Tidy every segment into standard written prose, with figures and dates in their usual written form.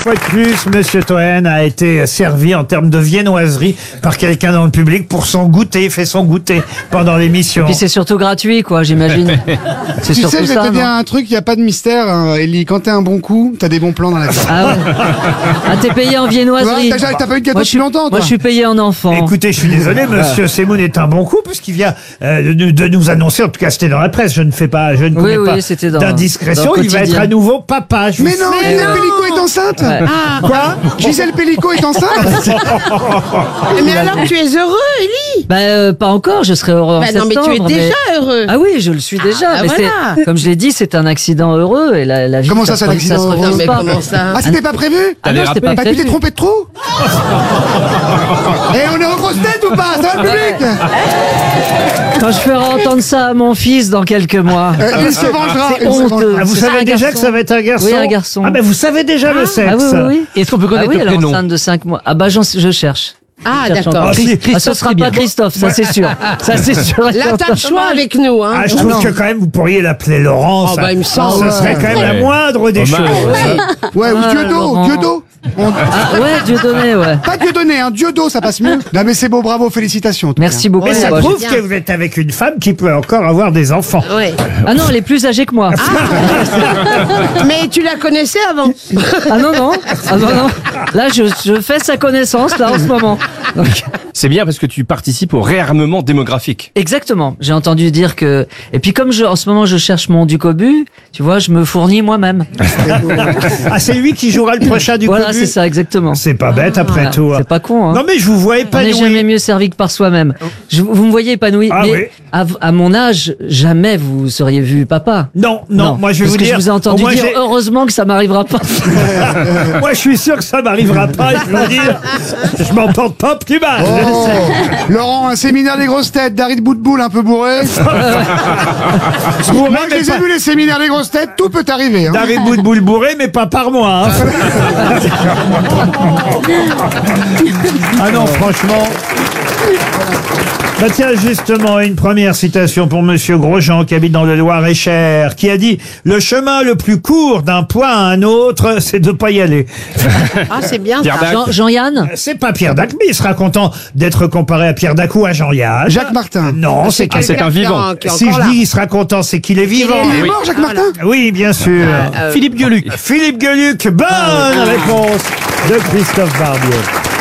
fois de plus, Monsieur Toen a été servi en termes de viennoiserie par quelqu'un dans le public pour son goûter. Il fait son goûter pendant l'émission. Puis c'est surtout gratuit, quoi, j'imagine. C'est Tu surtout sais, je vais ça, te dire non un truc, il n'y a pas de mystère, hein, Ellie. Quand t'es un bon coup, t'as des bons plans dans la vie. Ah ouais. Ah, t'es payé en viennoiserie. Ouais, t'as pas eu de gâteau Moi, depuis longtemps, toi. Moi, je suis payé en enfant. Écoutez, je suis désolé, Monsieur Semoun est un bon coup puisqu'il vient de nous annoncer, en tout cas c'était dans la presse, je ne connais pas c'était dans d'indiscrétion, le il va être quotidien. à nouveau papa. Je Mais vous non, sais. Gisèle Pellico est enceinte. Quoi Gisèle Pellico est enceinte. Mais alors tu es heureux, Ellie? Pas encore, je serai heureux en Bah non, mais septembre. tu es déjà heureux. Ah oui, je le suis déjà. Ah, mais voilà. c'est, comme je l'ai dit, c'est un accident heureux et la vie. Comment ça, c'est un se accident refuse heureux Non, mais pas. comment ça? Ah, c'était pas prévu? Ah non, c'était pas Bah, tu t'es prévu. trompé de trop? Et on est en grosse tête ou pas? Ça va, le public? Quand je ferai entendre ça à mon fils dans quelques mois. Il se vengera. C'est il se honteux. vengera. Ah, vous C'est savez un déjà garçon. que ça va être un garçon? Oui, un garçon. Ah ben vous savez déjà le sexe. Ah oui, oui, oui. Est-ce qu'on peut connaître oui, le elle est prénom? enceinte de 5 mois. Ah bah je cherche. Ah, Je cherche d'accord. encore. Ah, si. Ah, ce sera pas Christophe, ça c'est sûr. Ça c'est sûr. Là, t'as le choix avec nous, hein. Ah, je trouve que quand même vous pourriez l'appeler Laurent. Oh, ça, bah, il me semble. ça serait quand même la moindre des choses. Ouais, ou Ah, Dieudo, Laurent. Dieudo. Ah ouais, Dieudonné, ouais. Pas Dieudonné, hein, Dieudo, ça passe mieux. Non, mais c'est beau, bravo, félicitations. en tout Merci cas. beaucoup. Mais ça Bah, prouve bien. que vous êtes avec une femme qui peut encore avoir des enfants. Ouais. Ah non, elle est plus âgée que moi. Mais tu la connaissais avant? Ah non, non. Ah non, non. Là, je fais sa connaissance, là, en ce moment. Donc, C'est bien parce que tu participes au réarmement démographique. exactement. J'ai entendu dire que... Et puis comme en ce moment, je cherche mon Ducobu, tu vois, je me fournis moi-même. Ah, c'est lui qui jouera le prochain du Voilà, Cobu. c'est ça, exactement. C'est pas bête après Voilà. tout. hein. C'est pas con, hein. Non mais je vous vois On n'est épanoui. jamais mieux servi que par soi-même. Vous me voyez épanoui, Ah mais oui. à mon âge, jamais vous seriez vu papa. Non, moi je vais Parce vous que dire. je vous ai entendu moi, dire j'ai- heureusement que ça m'arrivera pas. moi je suis sûr que ça m'arrivera pas. Je veux dire, je m'en porte pas plus mal. Oh, Laurent, un séminaire des grosses têtes, Darid Boutboul un peu bourré. Bourré, Moi, je mais les ai pas- vus, les séminaires des grosses têtes, tout peut arriver. Hein. D'arrêt bout de boule bourré, mais pas par moi. hein. Ah non, franchement. Bah tiens, justement, une première citation pour Monsieur Grosjean, qui habite dans le Loir-et-Cher, qui a dit « Le chemin le plus court d'un point à un autre, c'est de pas y aller. Ah, c'est bien Pierre ça. Dac. Jean-Yann » C'est pas Pierre Dac, mais il sera content d'être comparé à Pierre Dac ou à Jean-Yann. Jacques Martin. Non, c'est Ah, c'est un vivant. Qui est Si encore je là. dis il sera content, c'est qu'il est vivant. Il est mort, Jacques Martin? Oui, bien sûr. Philippe Gueluc. Philippe Gueluc, bonne réponse de Christophe Barbier.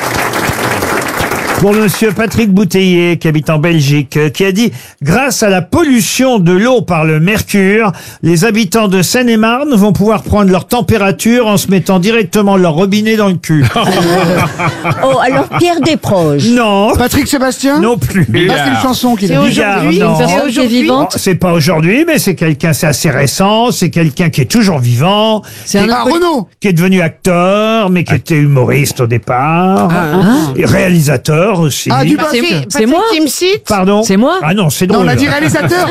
Pour Monsieur Patrick Bouteiller, qui habite en Belgique, qui a dit « Grâce à la pollution de l'eau par le mercure, les habitants de Seine-et-Marne vont pouvoir prendre leur température en se mettant directement leur robinet dans le cul. Oh, alors Pierre Desproges. » Non, Patrick Sébastien? non plus. Ah, c'est une chanson qu'il C'est a. aujourd'hui. non. C'est Personne qui est aujourd'hui. vivante. Oh, c'est pas aujourd'hui, mais c'est quelqu'un, c'est assez récent, c'est quelqu'un qui est toujours vivant, C'est un Ah, homme Renaud. qui est devenu acteur, mais qui était humoriste au départ, et réalisateur aussi. Ah, du Patrick- c'est Patrick moi Timsit. Pardon. C'est moi Ah non, c'est Non, drôle. on a dit réalisateur.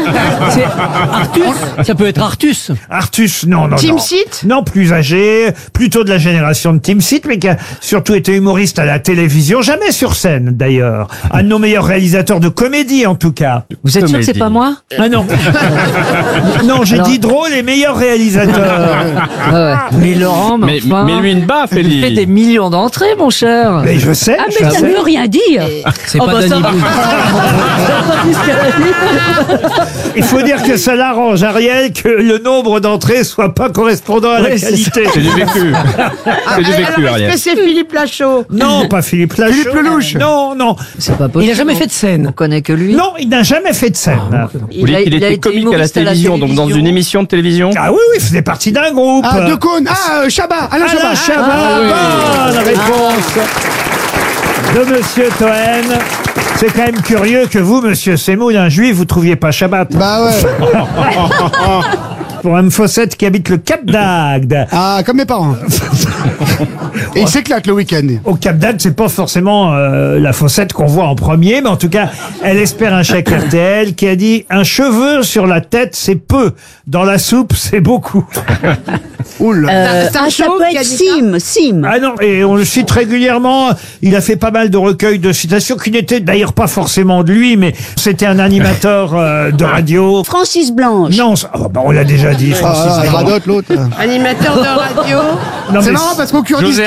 Ça peut être Artus. Artus, non, non, Tim non. Sit. Non, plus âgé, plutôt de la génération de Tim Sit, mais qui a surtout été humoriste à la télévision, jamais sur scène d'ailleurs. Un de nos meilleurs réalisateurs de comédie en tout cas. Vous êtes sûr que c'est Comédie. pas moi Ah non. Non, j'ai Alors- dit drôle et meilleur réalisateur. Ouais. Mais Laurent, Mais enfin, lui une baffe, il fait des Ellie. millions d'entrées, mon cher. Mais je sais. Ah, je mais ça sais. ne veut rien dire. C'est Oh, pas bah, ça Danny va. Boone. T'as pas dit ce qu'elle a dit. Il faut dire que ça l'arrange, Ariel, que le nombre d'entrées soit pas correspondant à la Oui, c'est qualité. C'est du vécu. C'est du vécu, Alors, est-ce Ariel. que c'est Philippe Lachaud? Non, pas Philippe Lachaud. Philippe Lelouch. Non, non. C'est pas possible. Il a jamais fait de scène. On connaît que lui. Non, il n'a jamais fait de scène. Vous dites qu'il était comique à la télévision, donc dans une émission de télévision. Ah oui, oui, il faisait partie d'un groupe. Ah, De Cône. Ah, Chabat. Alain Chabat. Alain Chabat, bonne réponse de Monsieur Toen. C'est quand même curieux que vous, Monsieur Semoun, un juif, vous trouviez pas Shabbat. Bah ouais. Pour un Fossette qui habite le Cap d'Agde. Ah, comme mes parents. Et il s'éclate le week-end. Au Cap d'Agde, c'est pas forcément la Fossette qu'on voit en premier, mais en tout cas, elle espère un chèque RTL qui a dit « Un cheveu sur la tête, c'est peu. Dans la soupe, c'est beaucoup. Oula. C'est un Ça show peut qui a être dit ça. Sim. » Ah non, et on le cite régulièrement. Il a fait pas mal de recueils de citations qui n'étaient d'ailleurs pas forcément de lui, mais c'était un animateur de radio. Francis Blanche. Non, oh, bah, on l'a déjà dit, Francis. Ah, Blanche. radote l'autre. Animateur de radio. Non, C'est mais marrant parce qu'au Kurdistan,